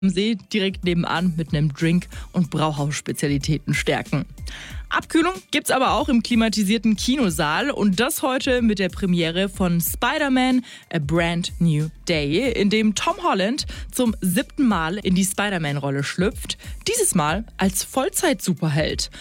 See direkt nebenan mit einem Drink und Brauhausspezialitäten stärken. Abkühlung gibt's aber auch im klimatisierten Kinosaal und das heute mit der Premiere von Spider-Man: A Brand New Day, in dem Tom Holland zum 7. Mal in die Spider-Man-Rolle schlüpft, dieses Mal als Vollzeit-Superheld.